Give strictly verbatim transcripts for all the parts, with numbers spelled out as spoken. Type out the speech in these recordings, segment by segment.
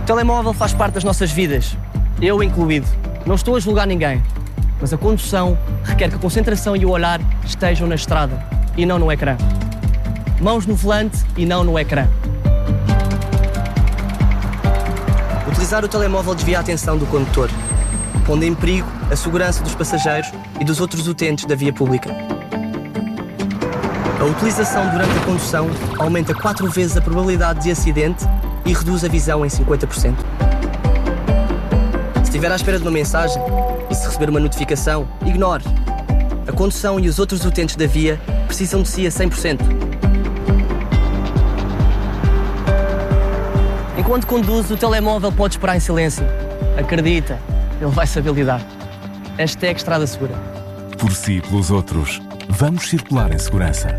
telemóvel faz parte das nossas vidas, eu incluído. Não estou a julgar ninguém, mas a condução requer que a concentração e o olhar estejam na estrada e não no ecrã. Mãos no volante e não no ecrã. Utilizar o telemóvel desvia a atenção do condutor, pondo em perigo a segurança dos passageiros e dos outros utentes da via pública. A utilização durante a condução aumenta quatro vezes a probabilidade de acidente e reduz a visão em cinquenta por cento. Se estiver à espera de uma mensagem e se receber uma notificação, ignore. A condução e os outros utentes da via precisam de si a cem por cento. Enquanto conduz, o telemóvel pode esperar em silêncio. Acredita, ele vai saber lidar. Hashtag Estrada Segura. Por si e pelos outros, vamos circular em segurança.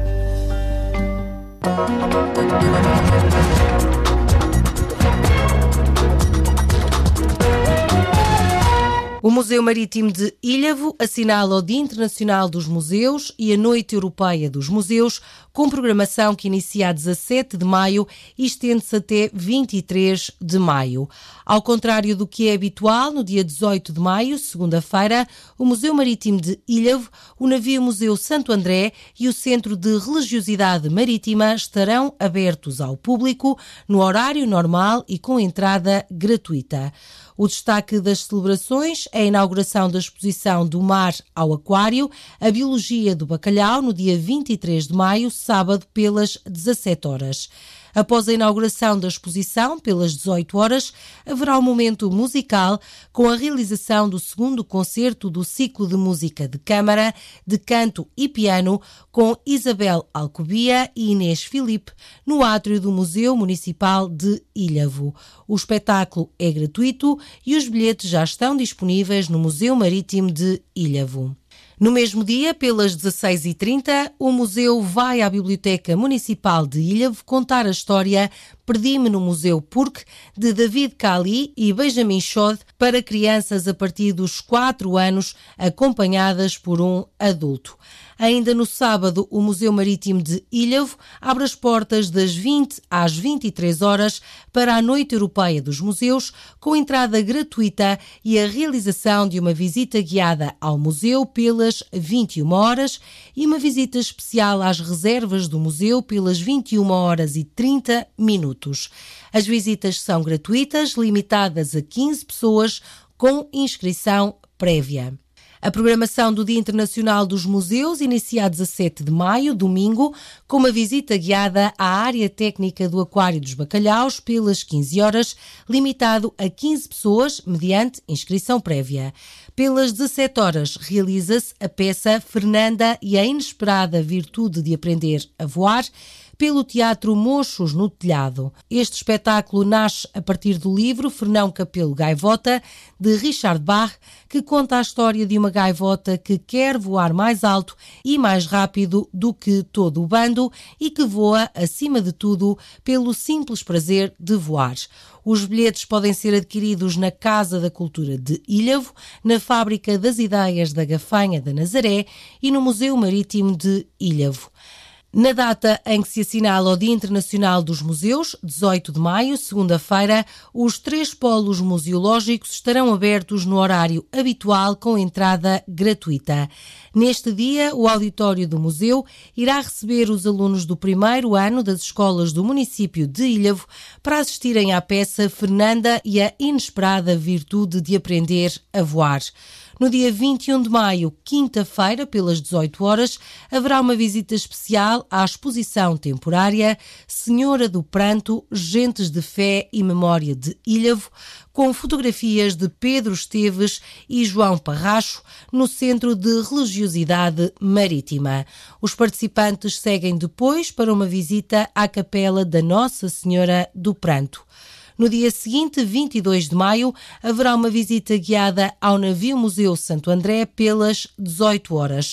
O Museu Marítimo de Ilhavo assinala o Dia Internacional dos Museus e a Noite Europeia dos Museus, com programação que inicia a dezassete de maio e estende-se até vinte e três de maio. Ao contrário do que é habitual, no dia dezoito de maio, segunda-feira, o Museu Marítimo de Ilhavo, o navio Museu Santo André e o Centro de Religiosidade Marítima estarão abertos ao público no horário normal e com entrada gratuita. O destaque das celebrações é a inauguração da exposição Do Mar ao Aquário, a Biologia do Bacalhau, no dia vinte e três de maio, sábado, pelas dezassete horas. Após a inauguração da exposição, pelas dezoito horas, haverá um momento musical com a realização do segundo concerto do ciclo de música de câmara, de canto e piano, com Isabel Alcobia e Inês Filipe, no átrio do Museu Municipal de Ilhavo. O espetáculo é gratuito e os bilhetes já estão disponíveis no Museu Marítimo de Ilhavo. No mesmo dia, pelas dezasseis e trinta, o museu vai à Biblioteca Municipal de Ilhavo contar a história Perdi-me no Museu Porque, de David Cali e Benjamin Schod, para crianças a partir dos quatro anos, acompanhadas por um adulto. Ainda no sábado, o Museu Marítimo de Ilhavo abre as portas das vinte às vinte e três horas para a Noite Europeia dos Museus, com entrada gratuita e a realização de uma visita guiada ao museu pelas vinte e uma horas e uma visita especial às reservas do museu pelas vinte e uma horas e trinta minutos. As visitas são gratuitas, limitadas a quinze pessoas, com inscrição prévia. A programação do Dia Internacional dos Museus inicia a dezassete de maio, domingo, com uma visita guiada à área técnica do Aquário dos Bacalhaus pelas quinze horas, limitado a quinze pessoas, mediante inscrição prévia. Pelas dezassete horas, realiza-se a peça Fernanda e a Inesperada Virtude de Aprender a Voar, pelo Teatro Mochos no Telhado. Este espetáculo nasce a partir do livro Fernão Capelo Gaivota, de Richard Bach, que conta a história de uma gaivota que quer voar mais alto e mais rápido do que todo o bando e que voa, acima de tudo, pelo simples prazer de voar. Os bilhetes podem ser adquiridos na Casa da Cultura de Ilhavo, na Fábrica das Ideias da Gafanha da Nazaré e no Museu Marítimo de Ilhavo. Na data em que se assinala o Dia Internacional dos Museus, dezoito de maio, segunda-feira, os três polos museológicos estarão abertos no horário habitual com entrada gratuita. Neste dia, o auditório do museu irá receber os alunos do primeiro ano das escolas do município de Ilhavo para assistirem à peça Fernanda e a Inesperada Virtude de Aprender a Voar. No dia vinte e um de maio, quinta-feira, pelas dezoito horas, haverá uma visita especial à exposição temporária Senhora do Pranto, Gentes de Fé e Memória de Ilhavo, com fotografias de Pedro Esteves e João Parracho, no Centro de Religiosidade Marítima. Os participantes seguem depois para uma visita à Capela da Nossa Senhora do Pranto. No dia seguinte, vinte e dois de maio, haverá uma visita guiada ao navio Museu Santo André pelas dezoito horas.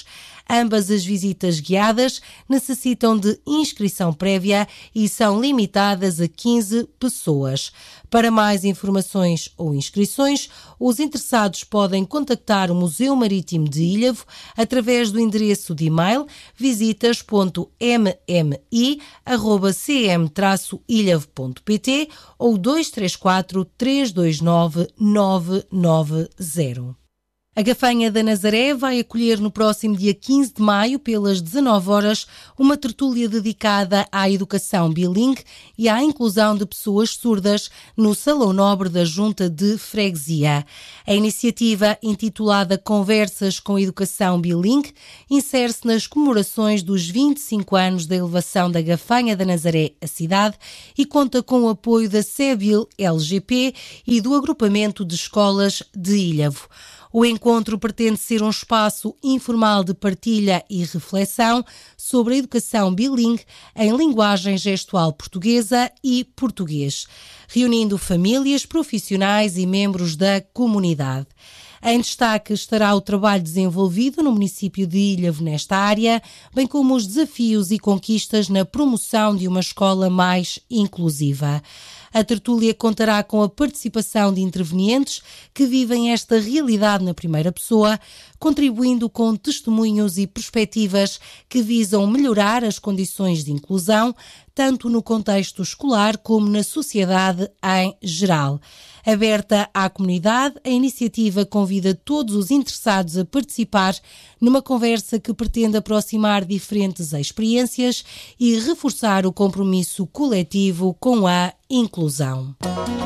Ambas as visitas guiadas necessitam de inscrição prévia e são limitadas a quinze pessoas. Para mais informações ou inscrições, os interessados podem contactar o Museu Marítimo de Ilhavo através do endereço de e-mail visitas ponto m m i arroba c m traço ilhavo ponto p t ou dois três quatro, três dois nove, nove nove zero. A Gafanha da Nazaré vai acolher no próximo dia quinze de maio, pelas dezanove horas, uma tertúlia dedicada à educação bilingue e à inclusão de pessoas surdas no Salão Nobre da Junta de Freguesia. A iniciativa, intitulada Conversas com Educação Bilingue, insere-se nas comemorações dos vinte e cinco anos da elevação da Gafanha da Nazaré à cidade e conta com o apoio da SEBIL L G P e do Agrupamento de Escolas de Ilhavo. O encontro pretende ser um espaço informal de partilha e reflexão sobre a educação bilingue em linguagem gestual portuguesa e português, reunindo famílias, profissionais e membros da comunidade. Em destaque estará o trabalho desenvolvido no município de Ilhavo nesta área, bem como os desafios e conquistas na promoção de uma escola mais inclusiva. A tertúlia contará com a participação de intervenientes que vivem esta realidade na primeira pessoa, contribuindo com testemunhos e perspectivas que visam melhorar as condições de inclusão, tanto no contexto escolar como na sociedade em geral. Aberta à comunidade, a iniciativa convida todos os interessados a participar numa conversa que pretende aproximar diferentes experiências e reforçar o compromisso coletivo com a inclusão.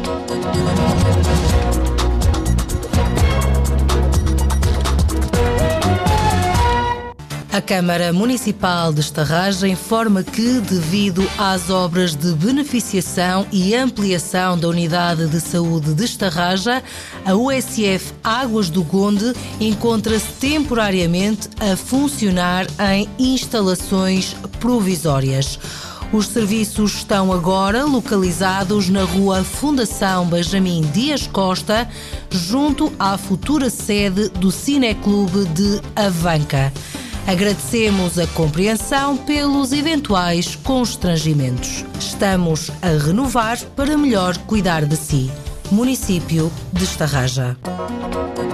A Câmara Municipal de Estarraja informa que, devido às obras de beneficiação e ampliação da Unidade de Saúde de Estarraja, a U S F Águas do Gonde encontra-se temporariamente a funcionar em instalações provisórias. Os serviços estão agora localizados na Rua Fundação Benjamin Dias Costa, junto à futura sede do Cineclube de Avanca. Agradecemos a compreensão pelos eventuais constrangimentos. Estamos a renovar para melhor cuidar de si. Município de Estarraja.